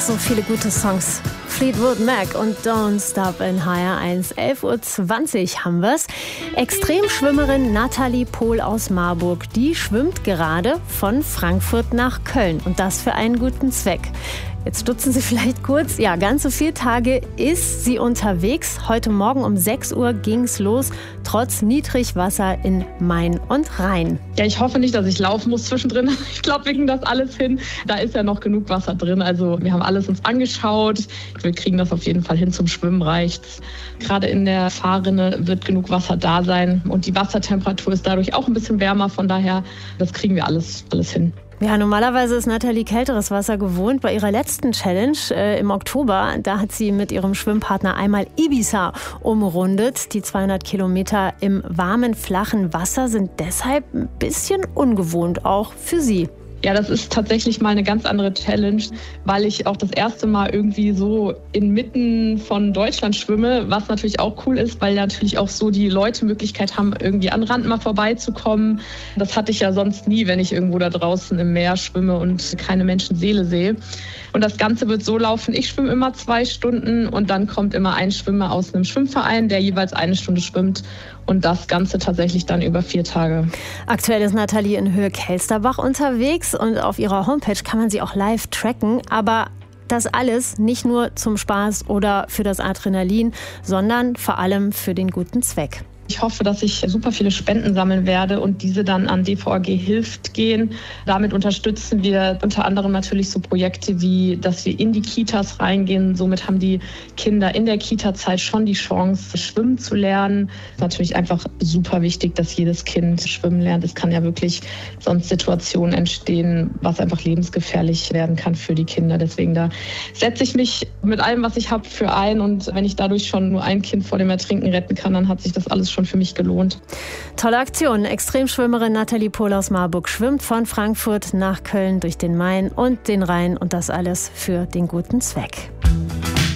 So viele gute Songs. Fleetwood Mac und Don't Stop in HR1. 11:20 Uhr haben wir's. Extremschwimmerin Nathalie Pohl aus Marburg, die schwimmt gerade von Frankfurt nach Köln. Und das für einen guten Zweck. Jetzt stutzen Sie vielleicht kurz. Ja, ganz so viele Tage ist sie unterwegs. Heute Morgen um 6 Uhr ging's los, trotz Niedrigwasser in Main und Rhein. Ja, ich hoffe nicht, dass ich laufen muss zwischendrin. Ich glaube, wir kriegen das alles hin. Da ist ja noch genug Wasser drin. Also wir haben alles uns angeschaut. Wir kriegen das auf jeden Fall hin, zum Schwimmen reicht's. Gerade in der Fahrrinne wird genug Wasser da sein. Und die Wassertemperatur ist dadurch auch ein bisschen wärmer. Von daher, das kriegen wir alles hin. Ja, normalerweise ist Nathalie kälteres Wasser gewohnt. Bei ihrer letzten Challenge im Oktober, da hat sie mit ihrem Schwimmpartner einmal Ibiza umrundet. Die 200 Kilometer im warmen, flachen Wasser sind deshalb ein bisschen ungewohnt, auch für sie. Ja, das ist tatsächlich mal eine ganz andere Challenge, weil ich auch das erste Mal irgendwie so inmitten von Deutschland schwimme, was natürlich auch cool ist, weil natürlich auch so die Leute Möglichkeit haben, irgendwie an Rand mal vorbeizukommen. Das hatte ich ja sonst nie, wenn ich irgendwo da draußen im Meer schwimme und keine Menschenseele sehe. Und das Ganze wird so laufen, ich schwimme immer 2 Stunden und dann kommt immer ein Schwimmer aus einem Schwimmverein, der jeweils 1 Stunde schwimmt und das Ganze tatsächlich dann über 4 Tage. Aktuell ist Nathalie in Höhe Kelsterbach unterwegs und auf ihrer Homepage kann man sie auch live tracken, aber das alles nicht nur zum Spaß oder für das Adrenalin, sondern vor allem für den guten Zweck. Ich hoffe, dass ich super viele Spenden sammeln werde und diese dann an DVAG Hilft gehen. Damit unterstützen wir unter anderem natürlich so Projekte wie, dass wir in die Kitas reingehen. Somit haben die Kinder in der Kita-Zeit schon die Chance, schwimmen zu lernen. Natürlich einfach super wichtig, dass jedes Kind schwimmen lernt. Es kann ja wirklich sonst Situationen entstehen, was einfach lebensgefährlich werden kann für die Kinder. Deswegen da setze ich mich mit allem, was ich habe, für ein. Und wenn ich dadurch schon nur ein Kind vor dem Ertrinken retten kann, dann hat sich das alles schon für mich gelohnt. Tolle Aktion. Extremschwimmerin Nathalie Pohl aus Marburg schwimmt von Frankfurt nach Köln durch den Main und den Rhein und das alles für den guten Zweck.